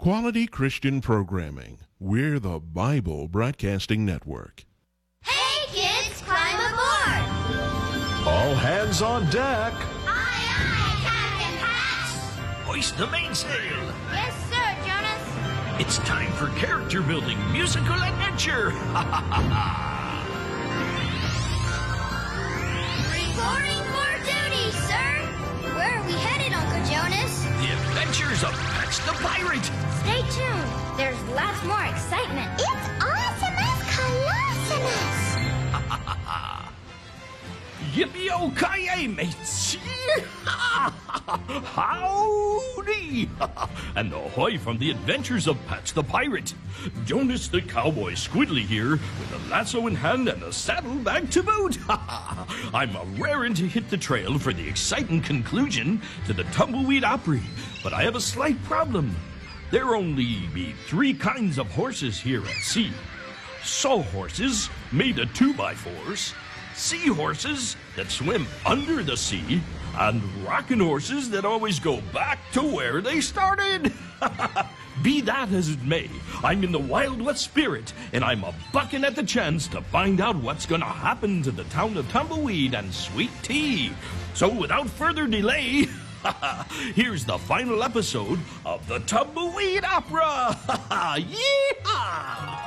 Quality Christian programming. We're the Bible Broadcasting Network. Hey, kids, climb aboard! All hands on deck. Aye, aye, Captain Hatch! Hoist the mainsail. Yes, sir, Jonas. It's time for character building musical adventure. Reporting for duty, sir. Where are we headed, Uncle Jonas? The Adventures of Patch the Pirate. Stay tuned. There's lots more excitement. It's Awesomeness Colossus! Yippee-o-ki-yay, mates! Howdy! And ahoy from the Adventures of Patch the Pirate. Jonas the Cowboy Squidly here, with a lasso in hand and a saddlebag to boot. I'm a rarin' to hit the trail for the exciting conclusion to the Tumbleweed Opry, but I have a slight problem. There only be 3 kinds of horses here at sea. Sawhorses, made of 2x4s, seahorses that swim under the sea, and rockin' horses that always go back to where they started. Be that as it may, I'm in the Wild West spirit, and I'm a-bucking at the chance to find out what's gonna happen to the town of Tumbleweed and Sweet Tea. So without further delay, here's the final episode of the Tumbleweed Opera. Yeehaw!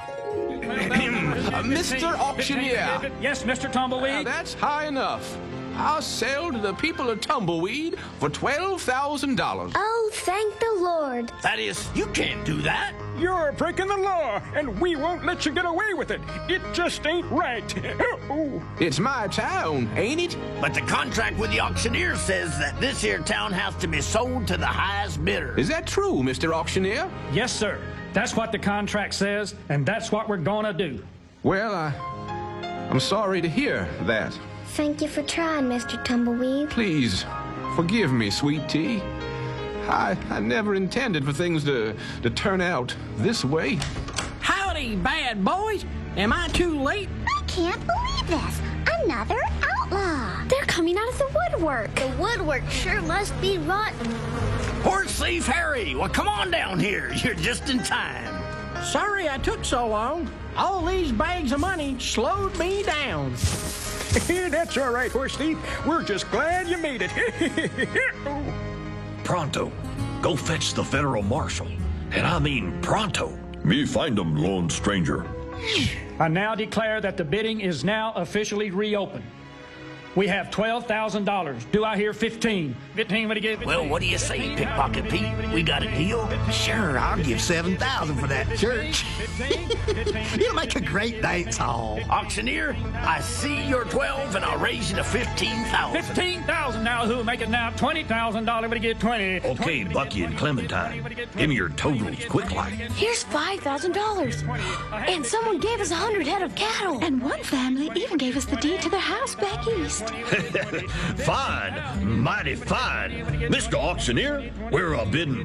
Mr. Auctioneer. Yes, Mr. Tumbleweed? Now that's high enough. I'll sell to the people of Tumbleweed for $12,000. Oh, thank the Lord. Thaddeus, you can't do that. You're breaking the law, and we won't let you get away with it. It just ain't right. It's my town, ain't it? But the contract with the auctioneer says that this here town has to be sold to the highest bidder. Is that true, Mr. Auctioneer? Yes, sir. That's what the contract says, and that's what we're gonna do. Well, I'm sorry to hear that. Thank you for trying, Mr. Tumbleweed. Please, forgive me, Sweet Tea. I never intended for things to turn out this way. Howdy, bad boys. Am I too late? I can't believe this. Another outlaw. They're coming out of the woodwork. The woodwork sure must be rotten. Horse thief Harry, well, come on down here. You're just in time. Sorry I took so long. All these bags of money slowed me down. That's all right, horse thief. We're just glad you made it. Pronto, go fetch the federal marshal. And I mean pronto. Me find 'em, lone stranger. I now declare that the bidding is now officially reopened. We have $12,000. Do I hear 15? 15, what do you give? Well, what do you say, Pickpocket Pete? We got a deal? Sure, I'll give $7,000 for that church. It'll make a great dance hall. Auctioneer, I see your 12 and I'll raise you to 15,000. 15,000 now. Who'll make it now? $20,000. What do you get? 20. Okay, Bucky and Clementine, give me your totals quick like. Here's $5,000. And someone gave us 100 head of cattle. And one family even gave us the deed to their house back east. Fine, mighty fine. Mr. Auctioneer, we're bidding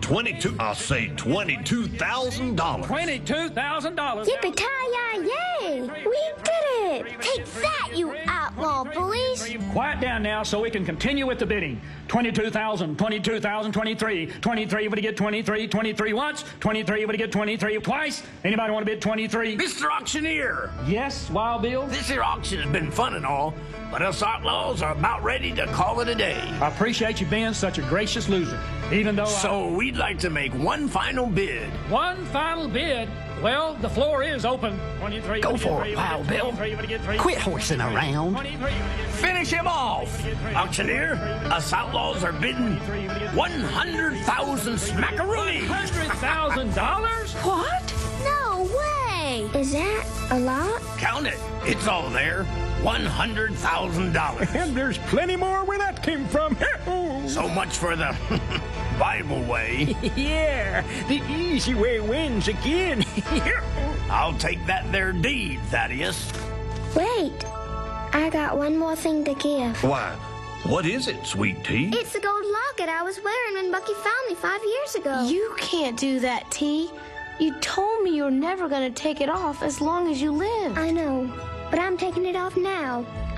$22,000. $22,000. Yippee-ki-yay! We did it! Take that, you outlaw bullies! Quiet down now so we can continue with the bidding. 22,000, 22,000, 23. 23, would you get 23? 23 once. 23, would you get 23 twice? Anybody want to bid 23? Mr. Auctioneer! Yes, Wild Bill? This here auction has been fun and all, but us outlaws are about ready to call it a day. I appreciate you being such a gracious loser, even though So we'd like to make one final bid. One final bid? Well, the floor is open. 23. Go for it, Wild Bill. Quit horsing around. Finish him off! Auctioneer, us outlaws are bidding 100,000 smackaroonies! $100,000? What? No way! Is that a lot? Count it. It's all there. $100,000. And there's plenty more where that came from. So much for the Bible way. Yeah, the easy way wins again. I'll take that there deed, Thaddeus. Wait. I got one more thing to give. Why, what is it, Sweet Tea? It's the gold locket I was wearing when Bucky found me 5 years ago. You can't do that, T. You told me you were never going to take it off as long as you live. I know, but I'm taking it off now.